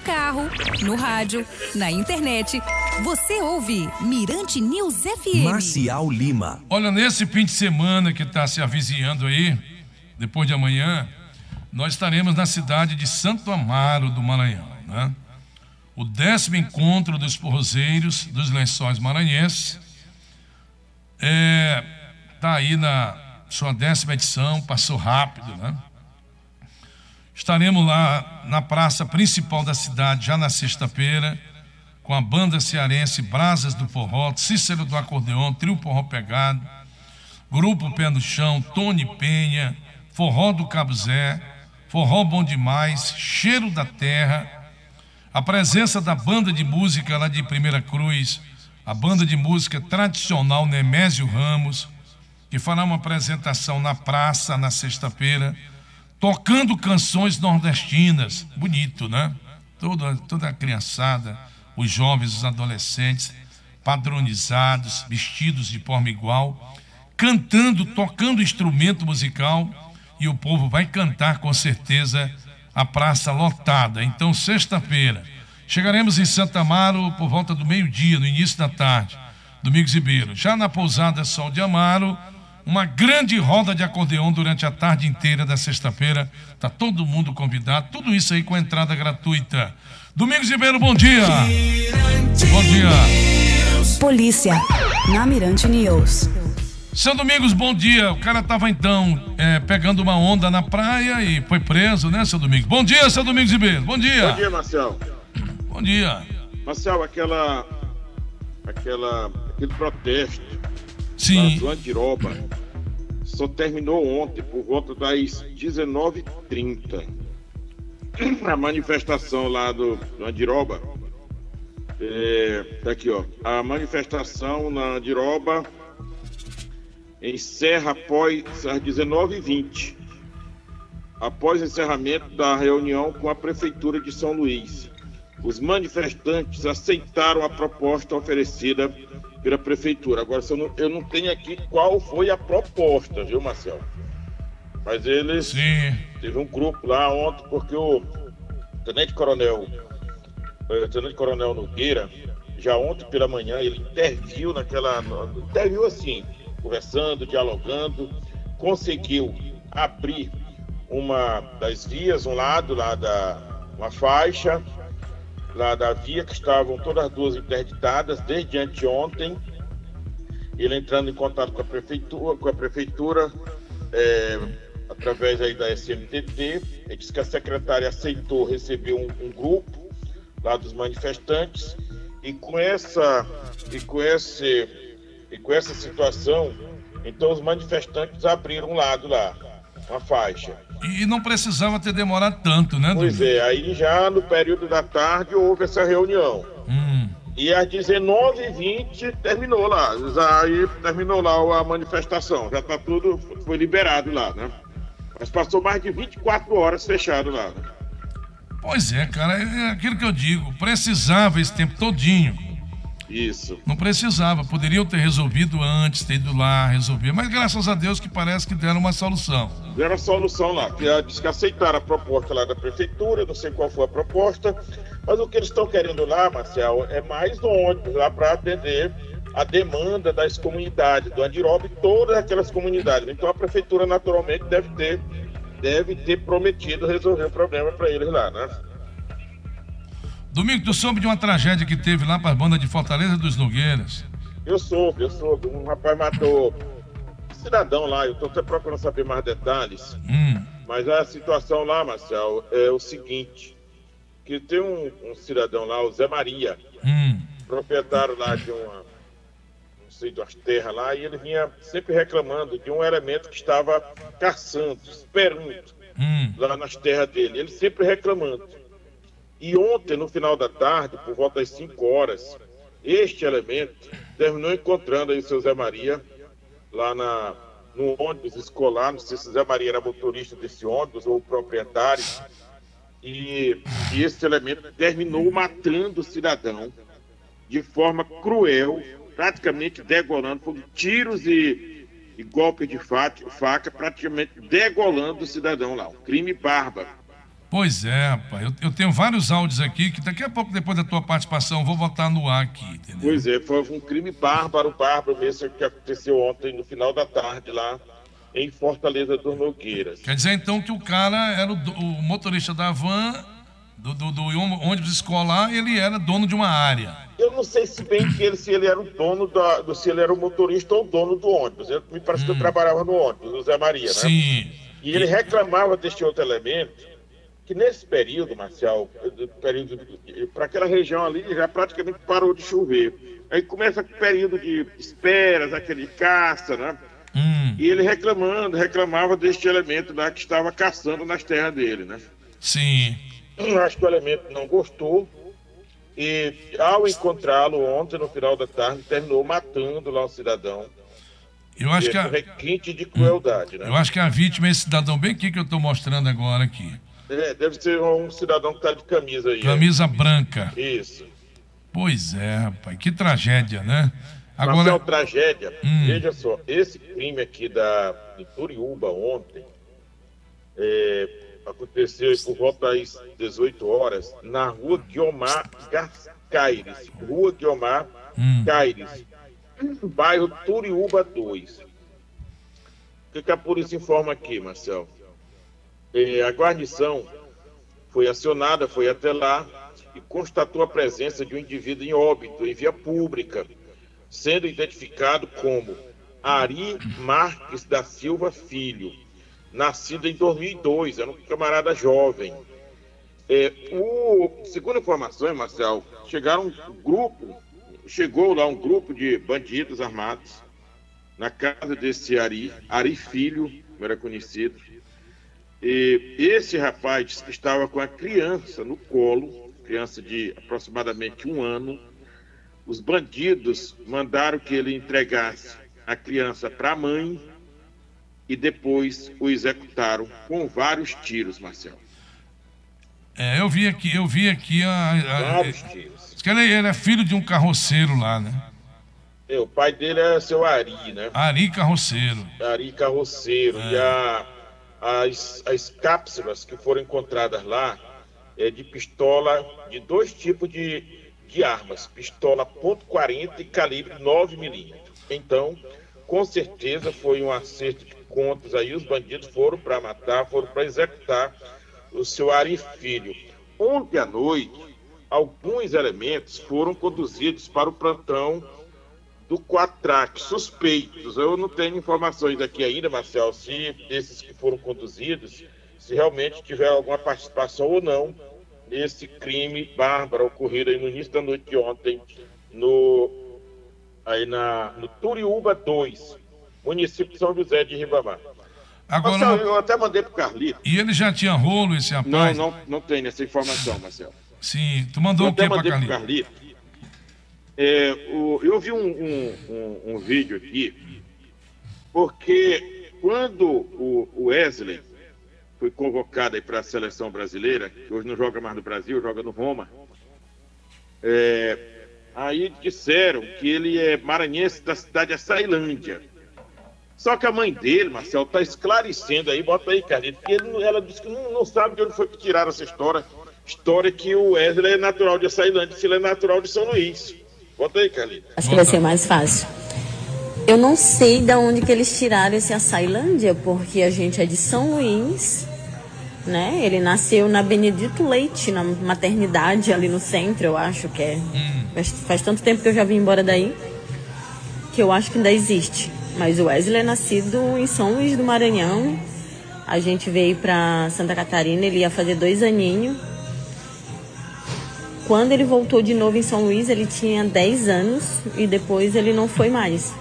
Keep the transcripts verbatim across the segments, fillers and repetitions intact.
carro, no rádio, na internet. Você ouve Mirante News F M. Marcial Lima. Olha, nesse fim de semana que está se avizinhando aí, depois de amanhã, nós estaremos na cidade de Santo Amaro do Maranhão, né? O décimo encontro dos forrozeiros dos Lençóis Maranhenses é, tá aí na sua décima edição, passou rápido, né? Estaremos lá na praça principal da cidade já na sexta-feira, com a banda cearense Brasas do Forró, Cícero do Acordeon, Trio Forró Pegado, Grupo Pé no Chão, Tony Penha, Forró do Cabo Zé, Forró Bom Demais, Cheiro da Terra, a presença da banda de música lá de Primeira Cruz, a banda de música tradicional Nemésio Ramos, que fará uma apresentação na praça na sexta-feira, tocando canções nordestinas, bonito, né? Toda, toda a criançada, os jovens, os adolescentes, padronizados, vestidos de forma igual, cantando, tocando instrumento musical, e o povo vai cantar com certeza a praça lotada. Então, sexta-feira, chegaremos em Santo Amaro por volta do meio-dia, no início da tarde, Domingos Ribeiro. Já na pousada Sol de Amaro, uma grande roda de acordeão durante a tarde inteira da sexta-feira. Está todo mundo convidado, tudo isso aí com entrada gratuita. Domingos Ribeiro, bom dia. Bom dia. Polícia, na Mirante News. Seu Domingos, bom dia. O cara estava então é, pegando uma onda na praia e foi preso, né, seu Domingos? Bom dia, seu Domingos Ribeiro. Bom dia. Bom dia, Marcel. Bom dia. Marcel, aquela, aquela, aquele protesto Sim. do Andiroba só terminou ontem por volta das dezenove e trinta. A manifestação lá do, do Andiroba, é, tá aqui, ó. A manifestação na Andiroba encerra após as dezenove e vinte, após o encerramento da reunião com a Prefeitura de São Luís. Os manifestantes aceitaram a proposta oferecida pela Prefeitura. Agora, eu não, eu não tenho aqui qual foi a proposta, viu, Marcelo? Mas eles... Sim. Teve um grupo lá ontem, porque o Tenente Coronel, o Tenente Coronel Nogueira, já ontem pela manhã, ele interviu naquela... Interviu assim, conversando, dialogando, conseguiu abrir uma das vias, um lado lá da... uma faixa lá da via, que estavam todas as duas interditadas desde anteontem. Ele entrando em contato com a prefeitura, com a prefeitura é, através aí da S M T T, ele disse que a secretária aceitou receber um, um grupo lá dos manifestantes, e com essa e com esse e com essa situação, então os manifestantes abriram um lado lá, uma faixa. E não precisava ter demorado tanto, né, Pois Domingos? é, aí já no período da tarde houve essa reunião. Hum. E às dezenove e vinte terminou lá. Aí terminou lá a manifestação. Já tá tudo, foi liberado lá, né? Mas passou mais de vinte e quatro horas fechado lá, né? Pois é, cara, é aquilo que eu digo, precisava esse tempo todinho. Isso. Não precisava, poderiam ter resolvido antes, ter ido lá resolver, mas graças a Deus que parece que deram uma solução. Deram a solução lá, que diz que aceitaram a proposta lá da prefeitura, não sei qual foi a proposta, mas o que eles estão querendo lá, Marcel, é mais ônibus lá para atender a demanda das comunidades, do Andiroba e todas aquelas comunidades. Então a prefeitura naturalmente deve ter, deve ter prometido resolver o problema para eles lá, né? Domingo, tu soube de uma tragédia que teve lá para a banda de Fortaleza dos Nogueiras? Eu soube, eu soube. Um rapaz matou um cidadão lá, eu estou até procurando saber mais detalhes. Hum. Mas a situação lá, Marcel, é o seguinte, que tem um, um cidadão lá, o Zé Maria, Hum. proprietário lá de uma, não sei, de umas terras lá, e ele vinha sempre reclamando de um elemento que estava caçando, esperando Hum. lá nas terras dele. Ele sempre reclamando. E ontem, no final da tarde, por volta das cinco horas, este elemento terminou encontrando aí o seu Zé Maria lá na, no ônibus escolar. Não sei se o Zé Maria era motorista desse ônibus ou proprietário. E, e esse elemento terminou matando o cidadão de forma cruel, praticamente degolando, foram tiros e, e golpes de faca, faca, praticamente degolando o cidadão lá. Um crime bárbaro. Pois é, rapaz. Eu, eu tenho vários áudios aqui que daqui a pouco, depois da tua participação, eu vou botar no ar aqui, entendeu? Pois é, foi um crime bárbaro, bárbaro mesmo que aconteceu ontem, no final da tarde, lá em Fortaleza dos Nogueiras. Quer dizer, então, que o cara era o, do- o motorista da van, do, do, do ônibus escolar, ele era dono de uma área. Eu não sei se bem que ele, se ele era o dono da, do, se ele era o motorista ou o dono do ônibus. Eu, me parece que eu trabalhava no ônibus, no Zé Maria, né? Sim. E ele reclamava deste outro elemento, que nesse período, Marcial, período para aquela região ali já praticamente parou de chover. Aí começa o período de esperas, aquele caça, né? Hum, E ele reclamando, reclamava deste elemento lá que estava caçando nas terras dele, né? sim. Eu acho que o elemento não gostou e, ao encontrá-lo ontem, no final da tarde, terminou matando lá o cidadão. Eu acho E que é a, com requinte de crueldade, né? eu acho que a vítima é esse cidadão bem aqui que eu estou mostrando agora aqui. É, deve ser um cidadão que está de camisa aí. Camisa branca. É. Isso. Pois é, rapaz. Que tragédia, né? Marcel, Agora, tragédia. Hum. Veja só, esse crime aqui da, de Turiúba ontem é, aconteceu por volta das dezoito horas na rua Guiomar Caires. Rua Guiomar Hum. Caires, bairro Turiúba dois. O que, que a polícia informa aqui, Marcel? É, a guarnição foi acionada, foi até lá e constatou a presença de um indivíduo em óbito em via pública, sendo identificado como Ari Marques da Silva Filho, nascido em dois mil e dois, era um camarada jovem. É, o, segundo informações, Marcel, chegaram um grupo, chegou lá um grupo de bandidos armados na casa desse Ari, Ari Filho, como era conhecido. E esse rapaz estava com a criança no colo, criança de aproximadamente um ano. Os bandidos mandaram que ele entregasse a criança para a mãe e depois o executaram com vários tiros, Marcelo. é, eu vi aqui, eu vi aqui a. a- Vários tiros. diz que ele, ele é filho de um carroceiro lá, né? É, o pai dele é seu Ari, né? Ari Carroceiro. Ari Carroceiro. E a, as, as cápsulas que foram encontradas lá é de pistola, de dois tipos de, de armas. Pistola ponto quarenta e calibre nove milímetros. Então, com certeza foi um acerto de contas aí. Os bandidos foram para matar, foram para executar o seu Ari Filho. Ontem à noite, alguns elementos foram conduzidos para o plantão do Quatrac, suspeitos. Eu não tenho informações aqui ainda, Marcel, se esses que foram conduzidos, se realmente tiveram alguma participação ou não nesse crime bárbaro ocorrido aí no início da noite de ontem, no, aí na, no Turiúba dois, município de São José de Ribamar. Agora, Marcel, eu até mandei pro Carlito. e ele já tinha rolo, esse Não, rapaz? não, não tem essa informação, Marcel. Sim, tu mandou Eu o até que pra mandei pro Carlito? Carlito. É, o- eu vi um, um- um- um vídeo aqui, porque quando o, o Wesley foi convocado para a seleção brasileira, que hoje não joga mais no Brasil, joga no Roma, é, aí disseram que ele é maranhense da cidade de Açailândia. Só que a mãe dele, Marcelo, está esclarecendo aí, bota aí, Carlito, que ele não- ela disse que não, não sabe de onde foi que tiraram essa história, história que o Wesley é natural de Açailândia, se ele é natural de São Luís. Bota aí, Carlito. Acho que vai ser mais fácil. Eu não sei de onde que eles tiraram esse Açailândia, porque a gente é de São Luís, né? Ele nasceu na Benedito Leite, na maternidade ali no centro, eu acho que é. Faz, faz tanto tempo que eu já vim embora daí, que eu acho que ainda existe. Mas o Wesley é nascido em São Luís do Maranhão. A gente veio pra Santa Catarina, ele ia fazer dois aninhos. Quando ele voltou de novo em São Luís, ele tinha dez anos e depois ele não foi mais.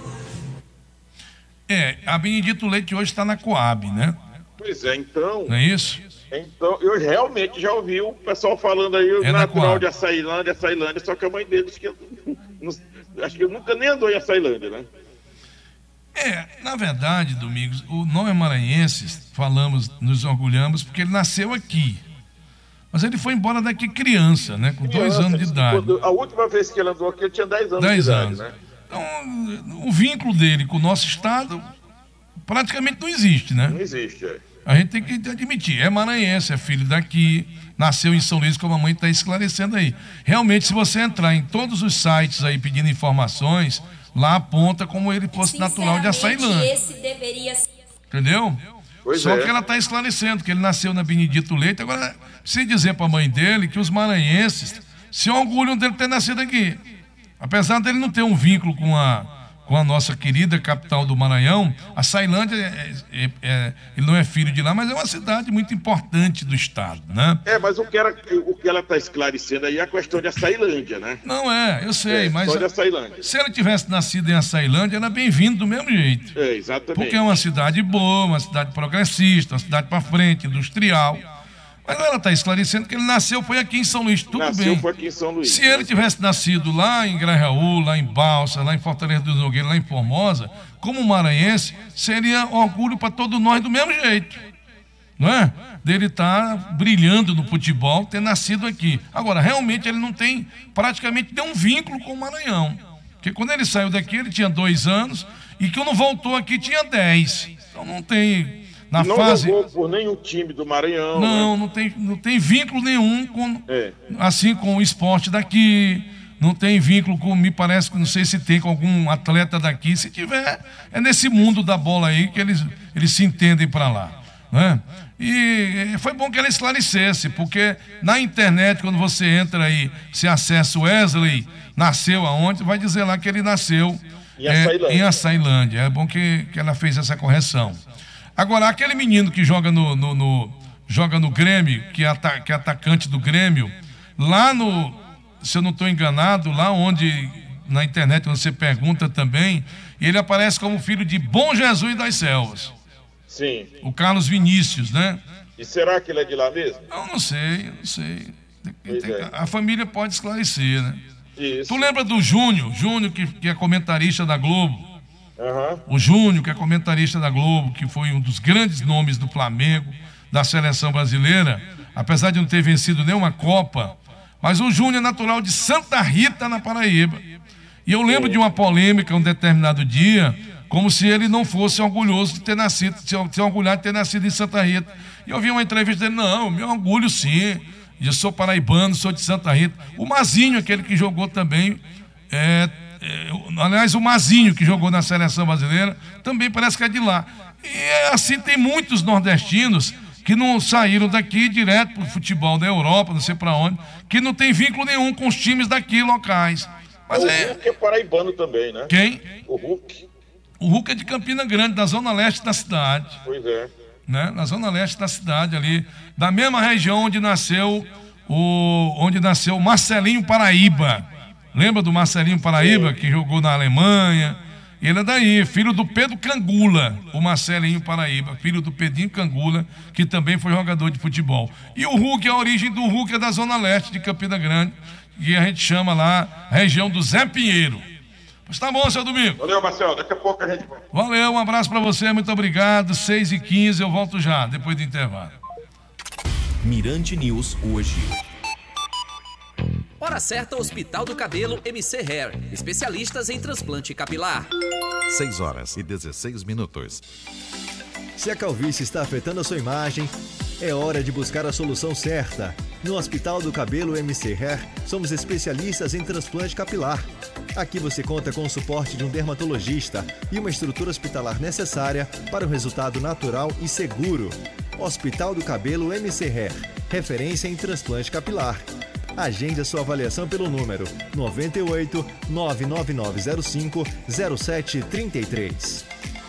É, a Benedito Leite hoje está na Coab, né? Pois é, então, Não é isso? então eu realmente já ouvi o pessoal falando aí, o É na natural Coab. de Açailândia, Açailândia, só que a mãe dele disse que não- acho que nunca nem andou em Açailândia, né? É, na verdade, Domingos, o nome maranhenses, falamos, nos orgulhamos, porque ele nasceu aqui. Mas ele foi embora daqui criança, né? Com dois Criança, anos de idade. quando- a última vez que ele andou aqui, ele tinha dez anos Dez de idade, anos. né? Então, o vínculo dele com o nosso estado praticamente não existe, né? Não existe, é. A gente tem que admitir, é maranhense, é filho daqui, nasceu em São Luís, como a mãe está esclarecendo aí. Realmente, se você entrar em todos os sites aí pedindo informações, lá aponta como ele fosse natural de Açailândia. Esse deveria... Entendeu? Pois Só é. que ela está esclarecendo que ele nasceu na Benedito Leite. Agora, precisa dizer para a mãe dele que os maranhenses se orgulham dele ter nascido aqui. Apesar dele não ter um vínculo com a, com a nossa querida capital do Maranhão, a Açailândia, é, é, é, ele não é filho de lá, mas é uma cidade muito importante do estado, né? É, mas o que ela o que ela está esclarecendo aí é a questão de Açailândia, né? Não é, eu sei, É, mas só de Açailândia. se ele tivesse nascido em Açailândia, era bem-vindo do mesmo jeito. É, exatamente. Porque é uma cidade boa, uma cidade progressista, uma cidade para frente, industrial. Mas ela está esclarecendo que ele nasceu, foi aqui em São Luís, tudo Nasceu bem. foi aqui em São Luís. Se ele tivesse nascido lá em Grajaú, lá em Balsa, lá em Fortaleza dos Nogueiros, lá em Formosa, como maranhense, seria orgulho para todos nós do mesmo jeito. Não é? Dele estar brilhando no futebol, ter nascido aqui. Agora, realmente ele não tem praticamente nenhum vínculo com o Maranhão. Porque quando ele saiu daqui, ele tinha dois anos, e quando voltou aqui tinha dez. Então não tem... Na não fase... jogou por nenhum time do Maranhão. Não, né? não tem, não tem vínculo nenhum com, É. assim, com o esporte daqui. Não tem vínculo com, me parece que não sei se tem com algum atleta daqui. Se tiver, é nesse mundo da bola aí que eles, eles se entendem para lá, né? E foi bom que ela esclarecesse, porque na internet, quando você entra aí, você acessa o Wesley, nasceu aonde, vai dizer lá que ele nasceu Em Açailândia. é, em Açailândia. É bom que, que ela fez essa correção. Agora, aquele menino que joga no, no, no, joga no Grêmio, que é, ata, que é atacante do Grêmio, lá no, se eu não estou enganado, lá onde, na internet, você pergunta também, ele aparece como filho de Bom Jesus das Selvas. Sim. O Carlos Vinícius, né? E será que ele é de lá mesmo? Eu não sei, eu não sei. Tem- Pois tem- é. A família pode esclarecer, né? Isso. Tu lembra do Júnior? Júnior, que, que é comentarista da Globo. Aham. O Júnior, que é comentarista da Globo, que foi um dos grandes nomes do Flamengo, da seleção brasileira, apesar de não ter vencido nenhuma Copa, mas o Júnior é natural de Santa Rita, na Paraíba. E eu lembro de uma polêmica um determinado dia, como se ele não fosse orgulhoso de ter nascido, se se orgulhar de ter nascido em Santa Rita. E eu vi uma entrevista dele, não, eu me orgulho sim, eu sou paraibano, sou de Santa Rita. O Mazinho, aquele que jogou também, é, é, aliás, o Mazinho, que jogou na seleção brasileira, também parece que é de lá. E assim, tem muitos nordestinos que não saíram daqui direto para o futebol da Europa, não sei para onde, que não tem vínculo nenhum com os times daqui locais. Mas o é... Hulk é paraibano também, né? Quem? O Hulk. O Hulk é de Campina Grande, da zona leste da cidade, Pois é. né? Na zona leste da cidade ali, da mesma região onde nasceu o, onde nasceu o Marcelinho Paraíba. Lembra do Marcelinho Paraíba, que jogou na Alemanha? Ele é daí, filho do Pedro Cangula, o Marcelinho Paraíba, filho do Pedrinho Cangula, que também foi jogador de futebol. E o Hulk, a origem do Hulk é da zona leste de Campina Grande, que a gente chama lá, região do Zé Pinheiro. Pois tá bom, seu Domingo. Valeu, Marcelo. Daqui a pouco a gente vai. Valeu, um abraço pra você, muito obrigado. seis e quinze, eu volto já, depois do intervalo. Mirante News hoje. Hora certa, Hospital do Cabelo M C Hair. Especialistas em transplante capilar. seis horas e dezesseis minutos. Se a calvície está afetando a sua imagem, é hora de buscar a solução certa. No Hospital do Cabelo M C Hair, somos especialistas em transplante capilar. Aqui você conta com o suporte de um dermatologista e uma estrutura hospitalar necessária para um resultado natural e seguro. Hospital do Cabelo M C Hair, referência em transplante capilar. Agende a sua avaliação pelo número nove oito, nove nove nove zero cinco, zero sete três três.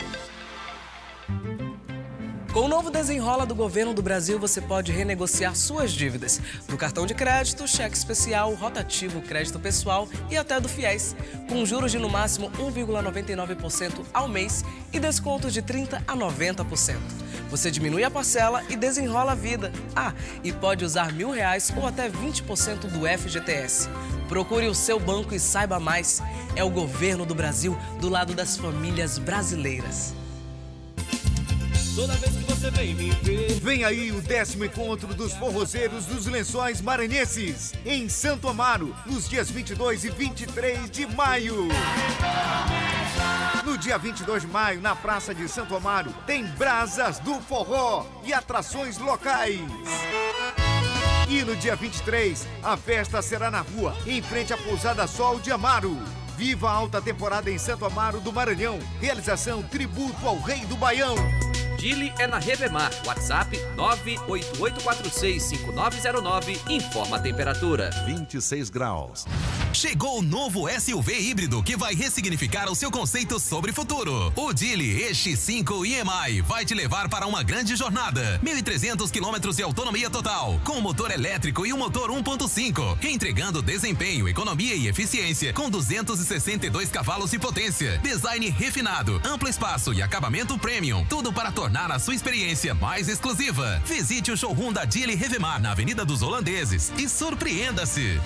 Com o novo Desenrola do Governo do Brasil, você pode renegociar suas dívidas do cartão de crédito, cheque especial, rotativo, crédito pessoal e até do FIES, com juros de no máximo um vírgula noventa e nove por cento ao mês e descontos de trinta por cento a noventa por cento. Você diminui a parcela e desenrola a vida. Ah, e pode usar mil reais ou até vinte por cento do F G T S. Procure o seu banco e saiba mais. É o Governo do Brasil do lado das famílias brasileiras. toda vez que você vem me ver. Vem aí o décimo encontro dos forrozeiros dos Lençóis Maranhenses, em Santo Amaro, nos dias vinte e dois e vinte e três de maio. No dia vinte e dois de maio, na Praça de Santo Amaro, tem Brasas do Forró e atrações locais. E no dia vinte e três, a festa será na rua, em frente à Pousada Sol de Amaro. Viva a alta temporada em Santo Amaro do Maranhão. Realização Tributo ao Rei do Baião. Dili é na Revemar. WhatsApp nove oito oito quatro seis cinco nove zero nove. Informa a temperatura. vinte e seis graus. Chegou o novo S U V híbrido que vai ressignificar o seu conceito sobre futuro. O Dili E X cinco I M I vai te levar para uma grande jornada. mil e trezentos quilômetros de autonomia total, com motor elétrico e um motor um ponto cinco, entregando desempenho, economia e eficiência, com duzentos e sessenta e dois cavalos de potência. Design refinado, amplo espaço e acabamento premium. Tudo para tornar a sua experiência mais exclusiva. Visite o showroom da Dili Revemar na Avenida dos Holandeses e surpreenda-se.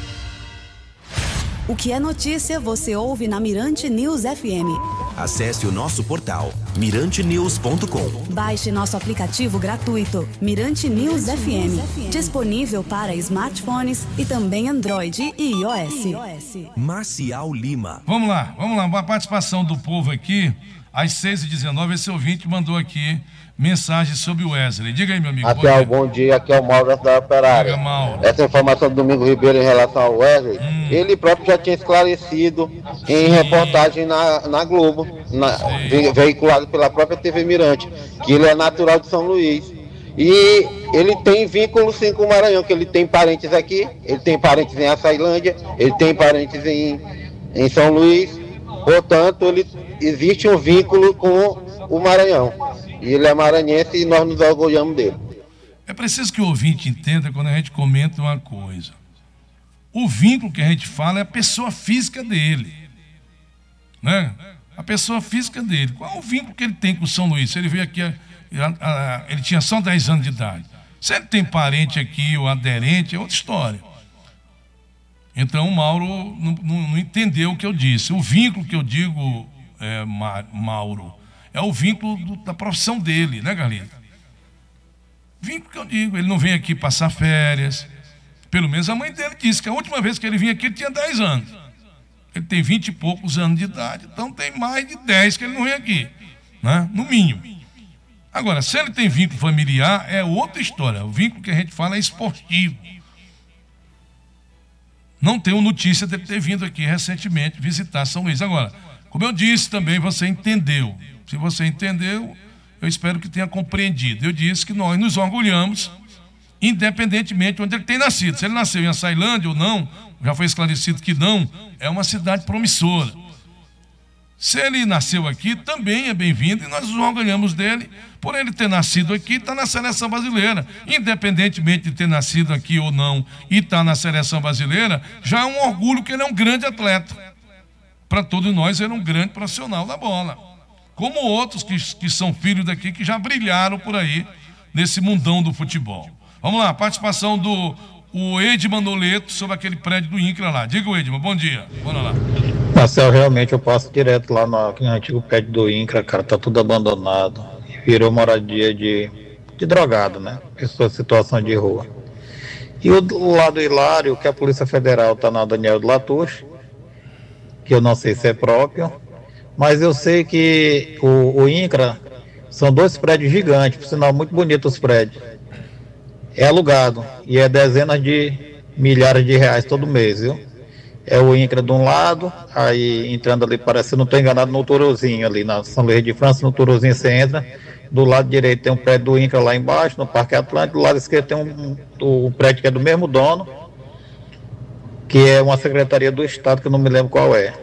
O que é notícia você ouve na Mirante News F M. Acesse o nosso portal mirante news ponto com. Baixe nosso aplicativo gratuito Mirante News F M, disponível para smartphones e também Android e iOS. Marcial Lima. Vamos lá, vamos lá, uma participação do povo aqui. Às seis e dezenove, esse ouvinte mandou aqui mensagem sobre o Wesley. Diga aí, meu amigo. Rafael, bom dia. Aqui é o Mauro da cidade operária. Diga, Mauro. Essa informação do Domingo Ribeiro em relação ao Wesley, hum. ele próprio já tinha esclarecido em Sim. reportagem na, na Globo, na, ve, veiculado pela própria T V Mirante, que ele é natural de São Luís. E ele tem vínculo sim com o Maranhão, que ele tem parentes aqui, ele tem parentes em Açailândia, ele tem parentes em, em São Luís. Portanto, ele, existe um vínculo com o Maranhão. E ele é maranhense e nós nos orgulhamos dele. É preciso que o ouvinte entenda quando a gente comenta uma coisa. O vínculo que a gente fala é a pessoa física dele. Né? A pessoa física dele. Qual é o vínculo que ele tem com o São Luís? Se ele veio aqui, a, a, a, ele tinha só dez anos de idade. Se ele tem parente aqui ou aderente, é outra história. Então o Mauro não, não, não entendeu o que eu disse. O vínculo que eu digo, é, Mauro, é o vínculo do, da profissão dele, né, Galina? Vínculo que eu digo, ele não vem aqui passar férias. Pelo menos a mãe dele disse que a última vez que ele vinha aqui ele tinha dez anos. Ele tem vinte e poucos anos de idade, então tem mais de dez que ele não vem aqui, né? No mínimo. Agora, se ele tem vínculo familiar, é outra história. O vínculo que a gente fala é esportivo. Não tenho notícia dele ter vindo aqui recentemente visitar São Luís. Agora, como eu disse também, você entendeu. Se você entendeu, eu espero que tenha compreendido. Eu disse que nós nos orgulhamos, independentemente de onde ele tem nascido. Se ele nasceu em Açailândia ou não, já foi esclarecido que não, é uma cidade promissora. Se ele nasceu aqui, também é bem-vindo e nós nos orgulhamos dele por ele ter nascido aqui e estar na seleção brasileira. Independentemente de ter nascido aqui ou não e estar na seleção brasileira, já é um orgulho que ele é um grande atleta. Para todos nós, ele é um grande profissional da bola. Como outros que, que são filhos daqui, que já brilharam por aí nesse mundão do futebol. Vamos lá, participação do o Edman Noleto sobre aquele prédio do INCRA lá. Diga o Edman, bom dia. Bora lá. Marcel, realmente eu passo direto lá no, no antigo prédio do INCRA, cara, tá tudo abandonado. Virou moradia de, de drogado, né? Pessoa em situação de rua. E o, o lado Hilário, que a Polícia Federal tá na Daniel de Latouche, que eu não sei se é próprio, mas eu sei que o, o INCRA são dois prédios gigantes, por sinal muito bonitos os prédios. É alugado e é dezenas de milhares de reais todo mês, viu? É o INCRA de um lado, aí entrando ali, parece, se não estou enganado, no Turozinho ali, na São Luís de França, no Turozinho você entra, do lado direito tem um prédio do INCRA lá embaixo, no Parque Atlântico, do lado esquerdo tem um, um, um prédio que é do mesmo dono, que é uma secretaria do Estado, que eu não me lembro qual é.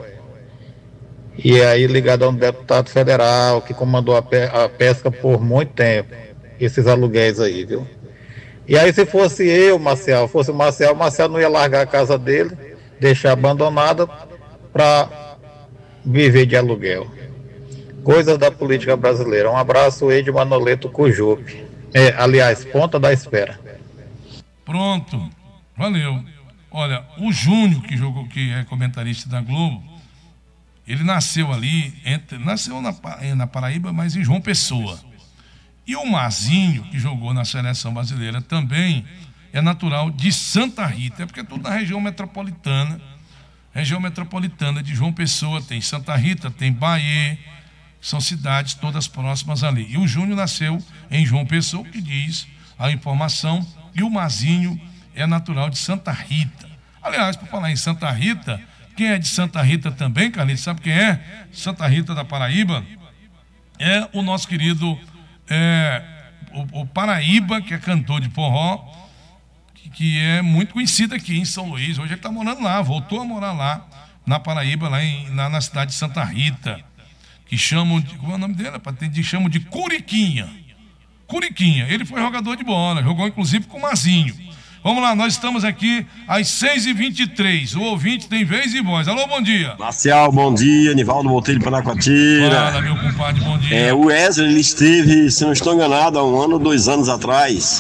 E aí ligado a um deputado federal, que comandou a, pe- a pesca por muito tempo, esses aluguéis aí, viu? E aí se fosse eu, Marcial, fosse o Marcial, o Marcial não ia largar a casa dele, deixar abandonada para viver de aluguel. Coisas da política brasileira. Um abraço, Edman Noleto Cujupe. É, aliás, ponta da espera. Pronto, valeu. Olha, o Júnior, que jogou, que é comentarista da Globo, ele nasceu ali, entre, nasceu na, na Paraíba, mas em João Pessoa. E o Mazinho, que jogou na seleção brasileira, também é natural de Santa Rita, é porque é tudo na região metropolitana, região metropolitana de João Pessoa, tem Santa Rita, tem Bahia, são cidades todas próximas ali. E o Júnior nasceu em João Pessoa, que diz a informação, e o Mazinho é natural de Santa Rita. Aliás, por falar em Santa Rita, quem é de Santa Rita também, Carlinhos, sabe quem é? Santa Rita da Paraíba? É o nosso querido é, o, o Paraíba, que é cantor de forró, que, que é muito conhecido aqui em São Luís. Hoje ele está morando lá, voltou a morar lá, na Paraíba, lá em, na, na cidade de Santa Rita, que chamam de, como é o nome dele? De, chamam de Curiquinha. Curiquinha, ele foi jogador de bola, jogou inclusive com o Mazinho. Vamos lá, nós estamos aqui às seis e vinte e três. O ouvinte tem vez e voz. Alô, bom dia. Marcial, bom dia. Nivaldo Botelho, Panacoatira. Fala, meu compadre, bom dia. É, o Wesley, ele esteve, se não estou enganado, há um ano, dois anos atrás.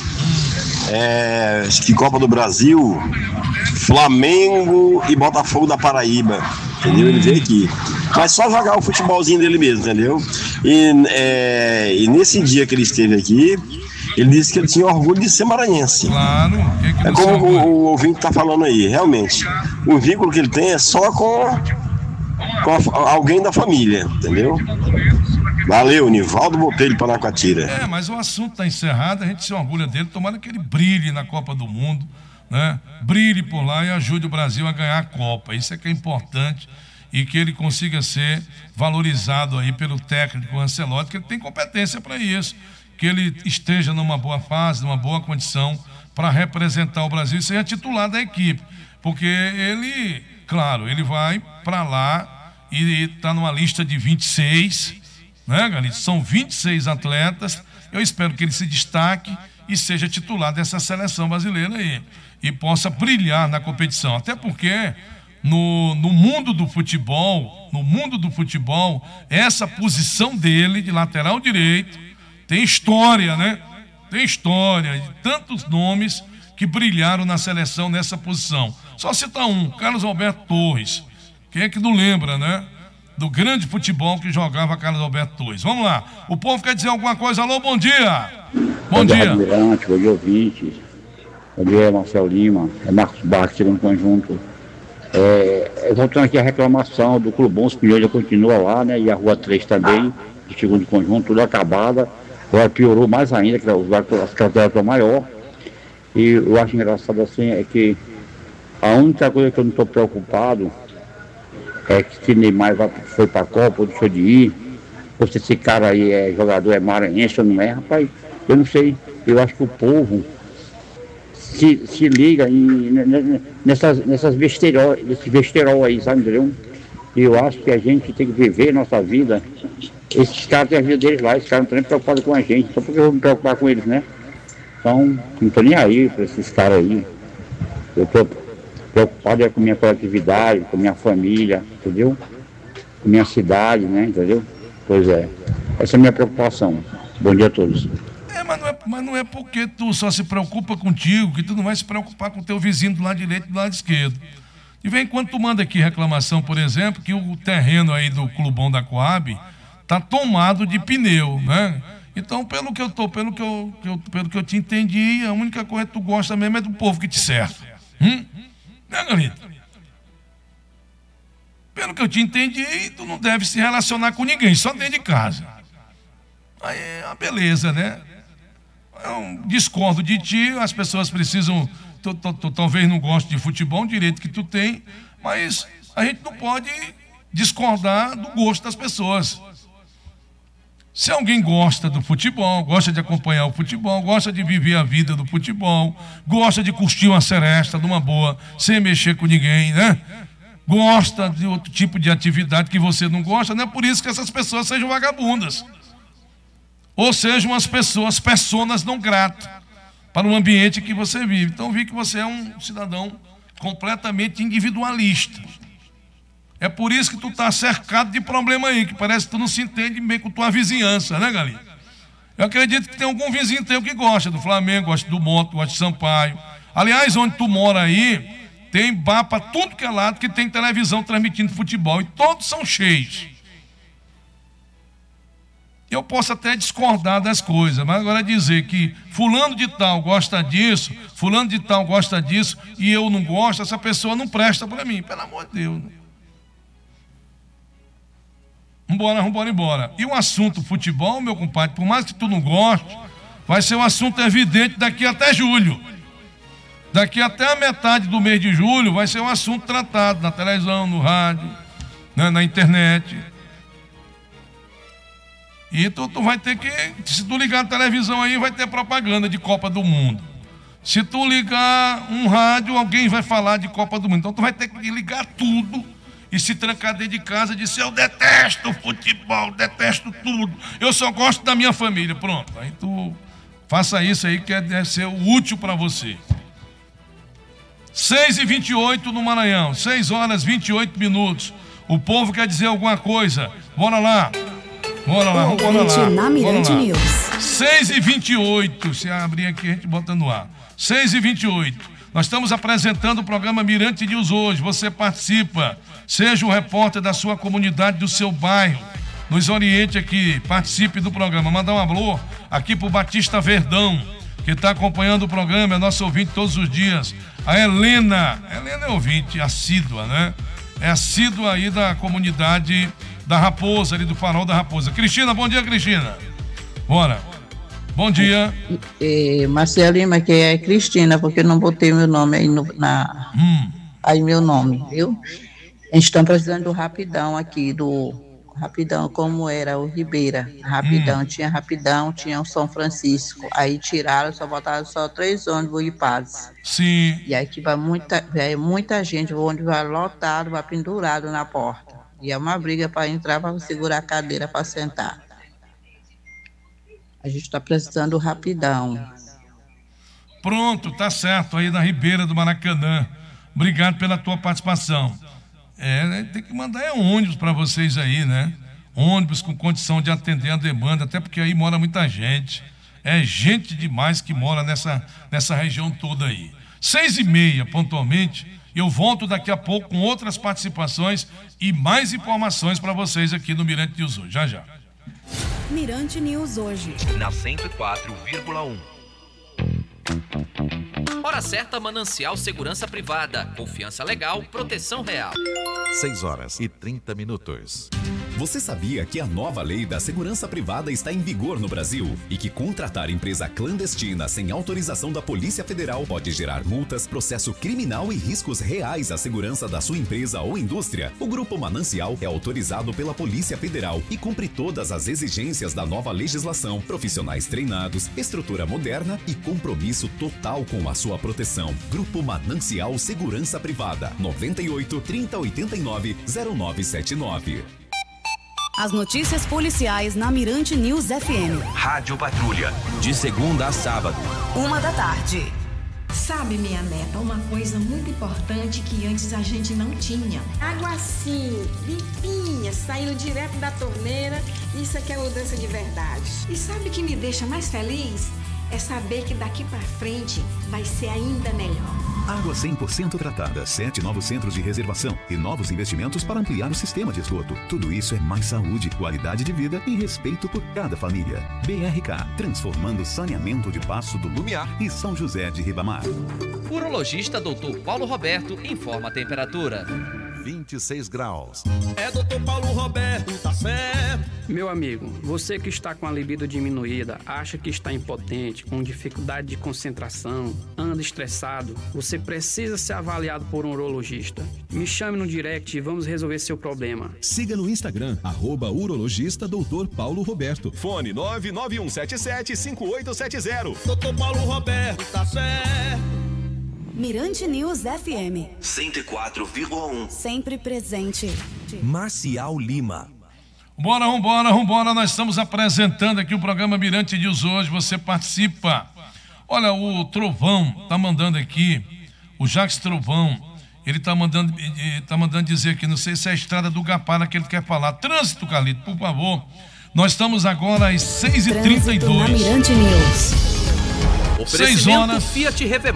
É, acho que Copa do Brasil, Flamengo e Botafogo da Paraíba. Entendeu? Ele veio aqui. Mas só jogar o futebolzinho dele mesmo, entendeu? E, é, e nesse dia que ele esteve aqui, ele disse que ele tinha orgulho de ser maranhense. Claro. Que que é como o, o ouvinte está falando aí, realmente. O vínculo que ele tem é só com, com a, alguém da família, entendeu? Valeu, Nivaldo Botelho, Panacoatira. É, mas o assunto está encerrado, a gente se orgulha dele, tomara que ele brilhe na Copa do Mundo, né? Brilhe por lá e ajude o Brasil a ganhar a Copa. Isso é que é importante e que ele consiga ser valorizado aí pelo técnico Ancelotti, que ele tem competência para isso. Que ele esteja numa boa fase, numa boa condição para representar o Brasil e ser titular da equipe. Porque ele, claro, ele vai para lá e está numa lista de vinte e seis, né, Galito? São vinte e seis atletas. Eu espero que ele se destaque e seja titular dessa seleção brasileira aí e possa brilhar na competição. Até porque no, no mundo do futebol, no mundo do futebol, essa posição dele de lateral direito tem história, né? Tem história de tantos nomes que brilharam na seleção nessa posição. Só citar um, Carlos Alberto Torres. Quem é que não lembra, né? Do grande futebol que jogava Carlos Alberto Torres. Vamos lá. O povo quer dizer alguma coisa? Alô, bom dia. Bom, bom dia. Mirante, bom dia, ouvintes. Bom dia, Marcel Lima. É Marcos Barros, segundo conjunto. É, voltando aqui a reclamação do Clubão, os pneus já continuam lá, né? E a Rua três também, de segundo conjunto, tudo acabada. Agora piorou mais ainda, que as cautela estão maior. E eu acho engraçado assim, é que a única coisa que eu não estou preocupado é que se Neymar vai, foi para a Copa ou deixou de ir, ou se esse cara aí é jogador, é maranhense ou não é, rapaz, eu não sei. Eu acho que o povo se, se liga em, nessas, nessas besterol, nesse besterol aí, sabe, entendeu? E eu acho que a gente tem que viver a nossa vida. Esses caras têm a vida deles lá, esses caras não estão nem preocupados com a gente, só porque eu vou me preocupar com eles, né? Então, não estou nem aí para esses caras aí. Eu estou preocupado é com minha coletividade, com minha família, entendeu? Com minha cidade, né? Entendeu? Pois é. Essa é a minha preocupação. Bom dia a todos. É, mas não é, mas não é porque tu só se preocupa contigo que tu não vai se preocupar com o teu vizinho do lado direito e do lado esquerdo. E vem quando tu manda aqui reclamação, por exemplo, que o terreno aí do Clubão da Coab tá tomado de pneu, né? Então, pelo que eu tô, pelo que eu, que eu, pelo que eu te entendi, a única coisa que tu gosta mesmo é do povo que te serve. Hum? Né, Galita? Pelo que eu te entendi, tu não deve se relacionar com ninguém, só dentro de casa. Aí é uma beleza, né? Eu discordo de ti, as pessoas precisam, tu, tu, tu talvez não goste de futebol, um direito que tu tem, mas a gente não pode discordar do gosto das pessoas. Se alguém gosta do futebol, gosta de acompanhar o futebol, gosta de viver a vida do futebol, gosta de curtir uma seresta numa boa, sem mexer com ninguém, né? Gosta de outro tipo de atividade que você não gosta, não é por isso que essas pessoas sejam vagabundas. Ou sejam as pessoas, personas não gratas para o ambiente que você vive. Então, vi que você é um cidadão completamente individualista. É por isso que tu está cercado de problema aí, que parece que tu não se entende bem com tua vizinhança, né, Galinha? Eu acredito que tem algum vizinho teu que gosta do Flamengo, gosta do Moto, gosta de Sampaio. Aliás, onde tu mora aí, tem bar para tudo que é lado, que tem televisão transmitindo futebol, e todos são cheios. Eu posso até discordar das coisas, mas agora dizer que fulano de tal gosta disso, fulano de tal gosta disso e eu não gosto, essa pessoa não presta para mim, pelo amor de Deus. Vambora, vambora, embora. E o assunto futebol, meu compadre, por mais que tu não goste, vai ser um assunto evidente daqui até julho. Daqui até a metade do mês de julho vai ser um assunto tratado na televisão, no rádio, né, na internet. E tu, tu vai ter que, se tu ligar a televisão aí, vai ter propaganda de Copa do Mundo. Se tu ligar um rádio, alguém vai falar de Copa do Mundo. Então tu vai ter que ligar tudo e se trancar dentro de casa e dizer, eu detesto futebol, detesto tudo. Eu só gosto da minha família. Pronto, aí tu faça isso aí que deve ser útil para você. seis e vinte e oito no Maranhão, seis horas e vinte e oito minutos. O povo quer dizer alguma coisa. Bora lá. Bora lá, vamos bora lá. Na Mirante News. seis e vinte e oito, se abrir aqui a gente bota no ar. seis e vinte e oito. Nós estamos apresentando o programa Mirante News hoje. Você participa, seja um repórter da sua comunidade, do seu bairro. Nos oriente aqui, participe do programa. Mandar um alô aqui pro Batista Verdão, que está acompanhando o programa, é nosso ouvinte todos os dias. A Helena, a Helena é ouvinte assídua, né? É assídua aí da comunidade da Raposa, ali do Farol da Raposa. Cristina, bom dia, Cristina. Bora. Bom dia. É, Marcelo Lima, que é Cristina, porque eu não botei meu nome aí no, na... Hum. Aí meu nome, viu? A gente está precisando do Rapidão aqui, do Rapidão, como era o Ribeira. Rapidão, hum. tinha Rapidão, tinha o São Francisco. Aí tiraram, só botaram só três ônibus e paz. Sim. E aí que vai muita, vai muita gente, o ônibus vai lotado, vai pendurado na porta. E é uma briga para entrar, para segurar a cadeira para sentar. A gente está precisando rapidão. Pronto, tá certo, aí na Ribeira do Maracanã. Obrigado pela tua participação. É, tem que mandar é ônibus para vocês aí, né? Ônibus com condição de atender a demanda, até porque aí mora muita gente. É gente demais que mora nessa, nessa região toda aí. Seis e meia, pontualmente. Eu volto daqui a pouco com outras participações e mais informações para vocês aqui no Mirante News hoje. Já, já. Mirante News hoje. Na cento e quatro vírgula um. Hora certa, Manancial Segurança Privada. Confiança legal, proteção real. seis horas e trinta minutos. Você sabia que a nova lei da segurança privada está em vigor no Brasil e que contratar empresa clandestina sem autorização da Polícia Federal pode gerar multas, processo criminal e riscos reais à segurança da sua empresa ou indústria? O Grupo Manancial é autorizado pela Polícia Federal e cumpre todas as exigências da nova legislação, profissionais treinados, estrutura moderna e compromisso total com a sua proteção. Grupo Manancial Segurança Privada, noventa e oito, trinta, oitenta e nove, zero nove sete nove. As notícias policiais na Mirante News F M. Rádio Patrulha, de segunda a sábado. Uma da tarde. Sabe, minha neta, uma coisa muito importante que antes a gente não tinha. Água assim, limpinha, saindo direto da torneira. Isso aqui é mudança de verdade. E sabe o que me deixa mais feliz? É saber que daqui pra frente vai ser ainda melhor. Água cem por cento tratada, sete novos centros de reservação e novos investimentos para ampliar o sistema de esgoto. Tudo isso é mais saúde, qualidade de vida e respeito por cada família. B R K, transformando saneamento de Passo do Lumiar e São José de Ribamar. Urologista doutor Paulo Roberto informa a temperatura. vinte e seis graus. É doutor Paulo Roberto, tá certo. Meu amigo, você que está com a libido diminuída, acha que está impotente, com dificuldade de concentração, anda estressado, você precisa ser avaliado por um urologista. Me chame no direct e vamos resolver seu problema. Siga no Instagram, arroba urologista doutor Paulo Roberto. Fone nove nove um sete sete, cinco oito sete zero. doutor Paulo Roberto, tá certo. Mirante News F M. cento e quatro vírgula um. Sempre presente. Marcial Lima. Bora, vambora, vambora. Nós estamos apresentando aqui o programa Mirante News hoje. Você participa. Olha, o Trovão tá mandando aqui, o Jacques Trovão, ele tá mandando, tá mandando dizer aqui, não sei se é a estrada do Gapara que ele quer falar. Trânsito, Carlito, por favor. Nós estamos agora às seis e trinta e dois. Mirante News. Oferecimento Fiat Revemar.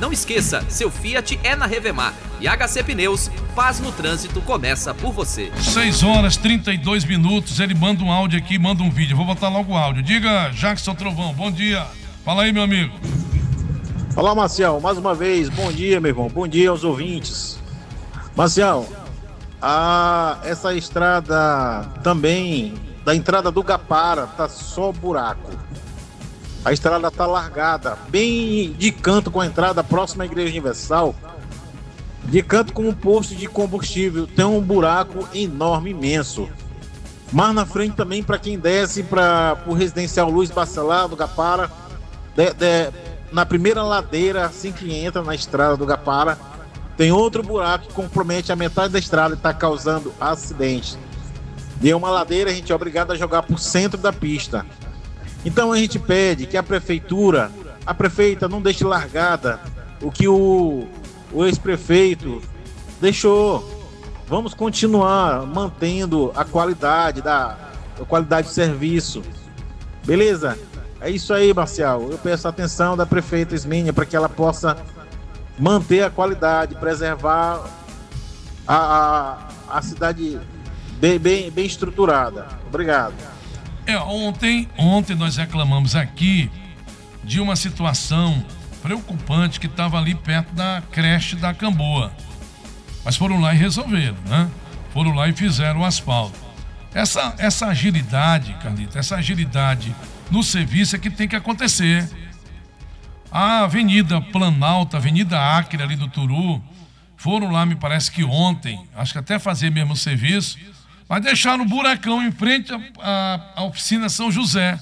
Não esqueça, seu Fiat é na Revemar. E H C Pneus, paz no trânsito começa por você. seis horas e trinta e dois minutos, ele manda um áudio aqui, manda um vídeo. Eu vou botar logo o áudio. Diga, Jackson Trovão, bom dia. Fala aí, meu amigo. Olá, Marcial, mais uma vez, bom dia, meu irmão, bom dia aos ouvintes. Marcial, a, essa estrada também, da entrada do Gapara, tá só buraco. A estrada tá largada, bem de canto com a entrada próxima à Igreja Universal, de canto com um posto de combustível, tem um buraco enorme, imenso. Mas na frente também, para quem desce para o residencial Luiz Bacelar do Gapara, de, de, na primeira ladeira, assim que entra na estrada do Gapara, tem outro buraco que compromete a metade da estrada e está causando acidente. E é uma ladeira, a gente é obrigado a jogar para o centro da pista. Então a gente pede que a prefeitura, a prefeita não deixe largada o que o, o ex-prefeito deixou. Vamos continuar mantendo a qualidade da a qualidade de serviço. Beleza? É isso aí, Marcial. Eu peço a atenção da prefeita Ismênia para que ela possa manter a qualidade, preservar a, a, a cidade bem, bem, bem estruturada. Obrigado. É, ontem, ontem nós reclamamos aqui de uma situação preocupante que estava ali perto da creche da Camboa. Mas foram lá e resolveram, né? Foram lá e fizeram o asfalto. Essa, essa agilidade, Carlito, essa agilidade no serviço é que tem que acontecer. A Avenida Planalto, a Avenida Acre ali do Turu, foram lá, me parece que ontem, acho que até fazer mesmo o serviço, mas deixaram um buracão em frente à oficina São José,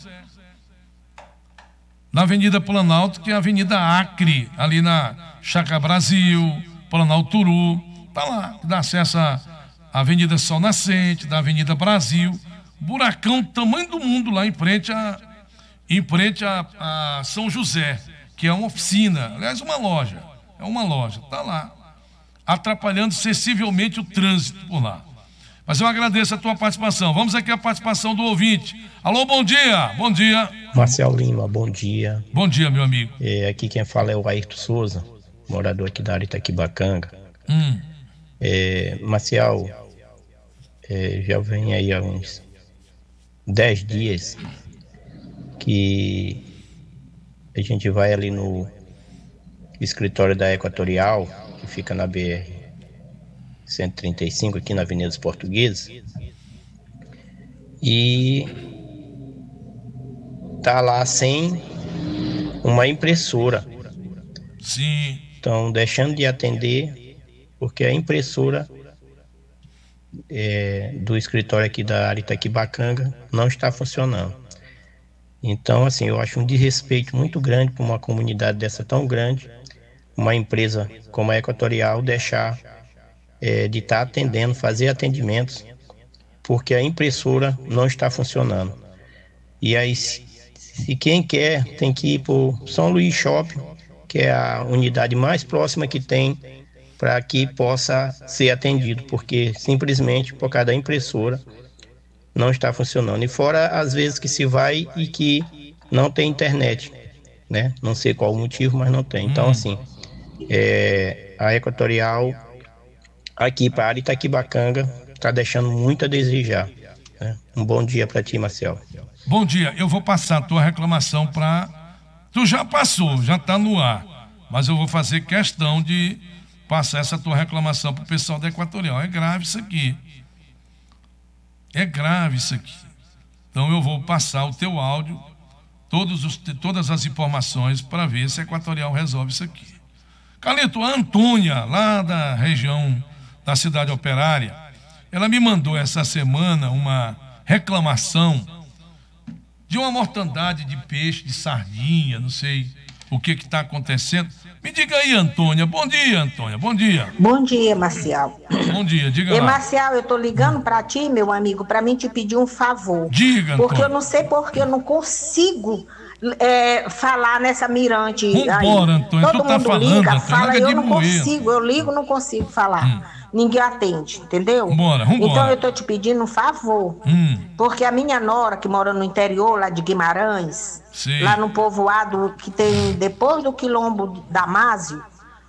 na Avenida Planalto, que é a Avenida Acre, ali na Chácara Brasil, Planalto Turu, tá lá, dá acesso à Avenida Sol Nascente, da Avenida Brasil, buracão tamanho do mundo lá em frente a, em frente a, a São José, que é uma oficina, aliás, uma loja, é uma loja, tá lá, atrapalhando sensivelmente o trânsito por lá. Mas eu agradeço a tua participação. Vamos aqui à participação do ouvinte. Alô, bom dia, bom dia. Marcial Lima, bom dia. Bom dia, meu amigo. É, aqui quem fala é o Ayrton Souza, morador aqui da área Itaquibacanga. Hum. É, Marcial, é, já vem aí há uns dez dias que a gente vai ali no escritório da Equatorial, que fica na B R cento e trinta e cinco, aqui na Avenida dos Portugueses, e tá lá sem uma impressora. Sim. Estão deixando de atender porque a impressora é, do escritório aqui da área Itaquibacanga não está funcionando. Então, assim, eu acho um desrespeito muito grande para uma comunidade dessa tão grande, uma empresa como a Equatorial deixar É, de estar tá atendendo, fazer atendimentos, porque a impressora não está funcionando. E aí, se, se quem quer, tem que ir para o São Luís Shopping, que é a unidade mais próxima que tem, para que possa ser atendido, porque simplesmente por causa da impressora não está funcionando. E fora as vezes que se vai e que não tem internet, né? Não sei qual o motivo, mas não tem. Então, assim, é, a Equatorial aqui para a área Itaquibacanga está deixando muito a desejar, né? Um bom dia para ti, Marcel. Bom dia, eu vou passar a tua reclamação para... Tu já passou, já está no ar, mas eu vou fazer questão de passar essa tua reclamação para o pessoal da Equatorial. É grave isso aqui. É grave isso aqui. Então eu vou passar o teu áudio, todos os, todas as informações, para ver se a Equatorial resolve isso aqui. Carlito, a Antônia, lá da região da Cidade Operária, ela me mandou essa semana uma reclamação de uma mortandade de peixe, de sardinha, não sei o que está acontecendo. Me diga aí, Antônia. Bom dia, Antônia. Bom dia. Bom dia, Marcial. Bom dia, diga E lá. Marcial, eu tô ligando para ti, meu amigo, para mim te pedir um favor. Diga, Porque Antônia. eu não sei porque eu não consigo é, falar nessa mirante. Vambora, aí. Antônia. Todo Tu tá mundo falando, liga, Antônia, fala, larga eu de não moer. consigo. Eu ligo, não consigo falar. Hum. Ninguém atende, entendeu? Vambora, vambora. Então eu tô te pedindo um favor. Hum. Porque a minha nora, que mora no interior, lá de Guimarães, Sim. lá no povoado que tem depois do quilombo da Másio,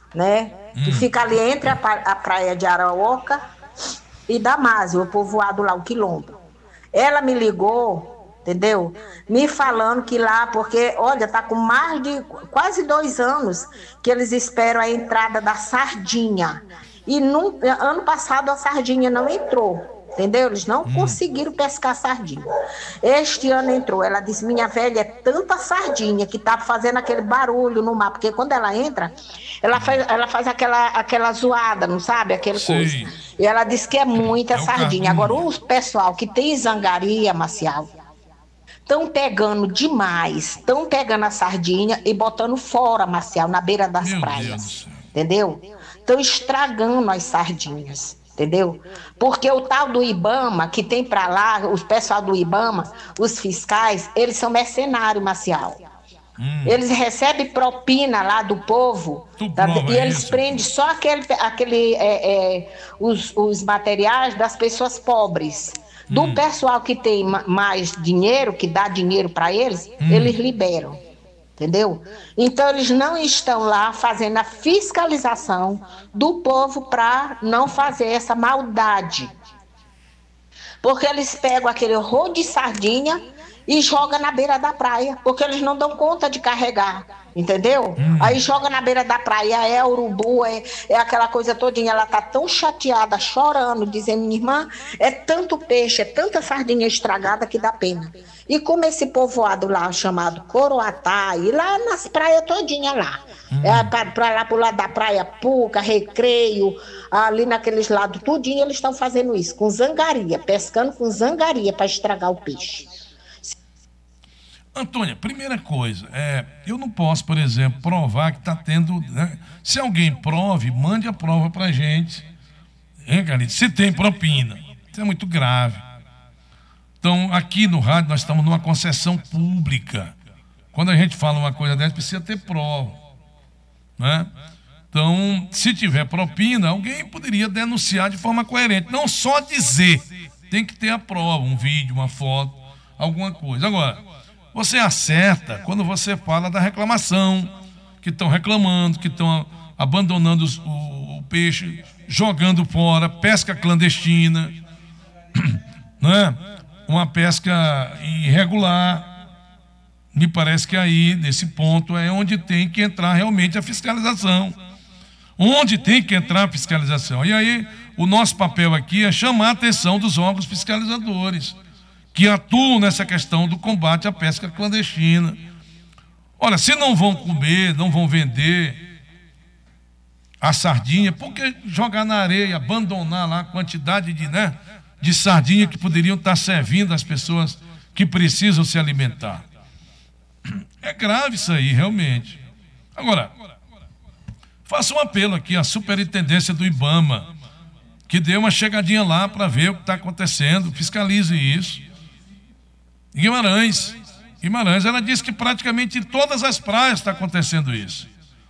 né? Hum. Que fica ali entre a, a praia de Araoca e Damásio, o povoado lá, o Quilombo. Ela me ligou, entendeu? Me falando que lá, porque, olha, tá com mais de quase dois anos que eles esperam a entrada da sardinha. E no ano passado a sardinha não entrou. Entendeu? Eles não hum. conseguiram pescar sardinha. Este ano entrou. Ela disse, minha velha, é tanta sardinha que tá fazendo aquele barulho no mar. Porque quando ela entra, ela faz, ela faz aquela, aquela zoada, não sabe? Aquele coisa. E ela disse que é muita é sardinha. Agora, o pessoal que tem zangaria, Marcial, estão pegando demais. Estão pegando a sardinha e botando fora, Marcial, na beira das Meu praias. Entendeu? Estão estragando as sardinhas. Entendeu? Porque o tal do Ibama, que tem pra lá, os pessoal do Ibama, os fiscais, eles são mercenários, Marcial. Hum. Eles recebem propina lá do povo, tá? E eles isso. prendem só aquele, aquele, é, é, os, os materiais das pessoas pobres. Do hum. pessoal que tem mais dinheiro, que dá dinheiro para eles, hum. eles liberam. Entendeu? Então, eles não estão lá fazendo a fiscalização do povo para não fazer essa maldade. Porque eles pegam aquele rolo de sardinha e jogam na beira da praia, porque eles não dão conta de carregar, entendeu? Hum. Aí joga na beira da praia, é urubu, é, é aquela coisa todinha. Ela tá tão chateada, chorando, dizendo, minha irmã, é tanto peixe, é tanta sardinha estragada que dá pena. E como esse povoado lá, chamado Coroatá, e lá nas praias todinha lá, hum. é, para lá pro lado da praia, Puca, Recreio, ali naqueles lados, tudinho, eles estão fazendo isso, com zangaria, pescando com zangaria para estragar o peixe. Antônia, primeira coisa, é, eu não posso, por exemplo, provar que está tendo, né? Se alguém prove, mande a prova para a gente, hein, Carlito? Se tem propina, isso é muito grave. Então, aqui no rádio, nós estamos numa concessão pública. Quando a gente fala uma coisa dessa, precisa ter prova, né? Então, se tiver propina, alguém poderia denunciar de forma coerente, não só dizer, tem que ter a prova, um vídeo, uma foto, alguma coisa. Agora, você acerta quando você fala da reclamação, que estão reclamando, que estão abandonando os, o, o peixe, jogando fora, pesca clandestina, né? Uma pesca irregular. Me parece que aí, nesse ponto, é onde tem que entrar realmente a fiscalização. Onde tem que entrar a fiscalização. E aí, o nosso papel aqui é chamar a atenção dos órgãos fiscalizadores, que atuam nessa questão do combate à pesca clandestina. Olha, se não vão comer, não vão vender a sardinha, por que jogar na areia, abandonar lá a quantidade de, né, de sardinha que poderiam estar servindo às pessoas que precisam se alimentar? É grave isso aí, realmente. Agora, faço um apelo aqui à superintendência do Ibama, que dê uma chegadinha lá para ver o que está acontecendo, fiscalize isso. Guimarães, Guimarães, ela disse que praticamente em todas as praias está acontecendo isso.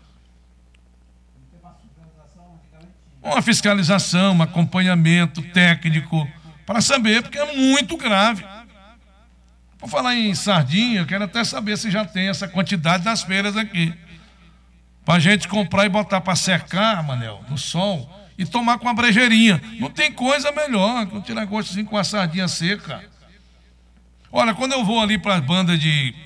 Uma fiscalização, um acompanhamento técnico, para saber, porque é muito grave. Por falar em sardinha, eu quero até saber se já tem essa quantidade nas feiras aqui. Para a gente comprar e botar para secar, Manel, no sol, e tomar com a brejeirinha. Não tem coisa melhor que um tira-gosto assim com a sardinha seca. Olha, quando eu vou ali para as bandas de